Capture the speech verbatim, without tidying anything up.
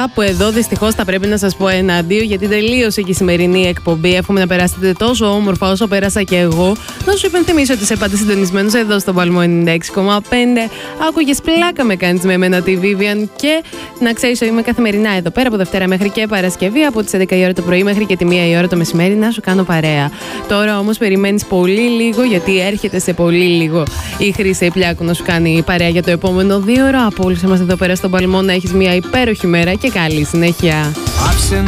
κάπου εδώ δυστυχώς θα πρέπει να σας πω ένα αντίο, γιατί τελείωσε και η σημερινή εκπομπή. Εύχομαι να περάσετε τόσο όμορφα όσο πέρασα και εγώ. Να σου υπενθυμίσω ότι είσαι πάντα συντονισμένος εδώ στο Παλμό ενενήντα έξι κόμμα πέντε. Άκουγες πλάκα με κάνεις με εμένα τη Vivian. Και να ξέρεις ότι είμαι καθημερινά εδώ πέρα από Δευτέρα μέχρι και Παρασκευή, από τις έντεκα η ώρα το πρωί μέχρι και τη μία η ώρα το μεσημέρι, να σου κάνω παρέα. Τώρα όμως περιμένεις πολύ λίγο, γιατί έρχεται σε πολύ λίγο η Χρύσα Ιππλιάκου να σου κάνει παρέα για το επόμενο δύο ώρο. Από όλους εμάς εδώ πέρα στον Παλμό να έχεις μια υπέροχη μέρα και καλή συνέχεια.